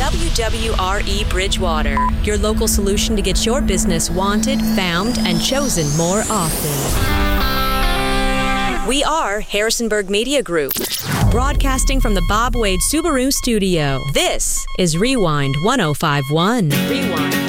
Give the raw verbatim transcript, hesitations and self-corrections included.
W W R E Bridgewater, your local solution to get your business wanted, found, and chosen more often. We are Harrisonburg Media Group, broadcasting from the Bob Wade Subaru studio. This is Rewind one oh five one. Rewind.